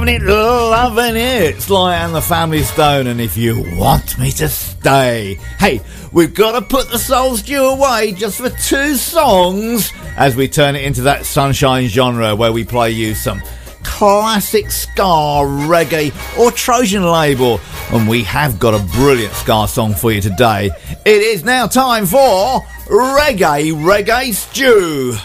Loving it, Sly and the Family Stone, and If You Want Me to Stay. Hey, we've got to put the soul stew away just for 2 songs as we turn it into that sunshine genre where we play you some classic ska, reggae or Trojan label, and we have got a brilliant ska song for you today. It is now time for Reggae Stew.